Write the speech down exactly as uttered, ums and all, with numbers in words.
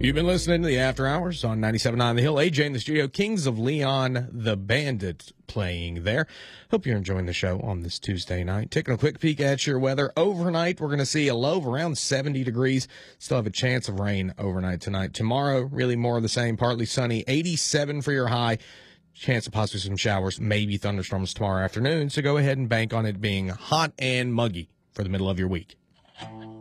You've been listening to the After Hours on ninety-seven point nine The Hill. A J in the studio, Kings of Leon, the Bandit, playing there. Hope you're enjoying the show on this Tuesday night. Taking a quick peek at your weather. Overnight, we're going to see a low of around seventy degrees. Still have a chance of rain overnight tonight. Tomorrow, really more of the same, partly sunny. eighty-seven for your high. Chance of possibly some showers, maybe thunderstorms tomorrow afternoon. So go ahead and bank on it being hot and muggy for the middle of your week.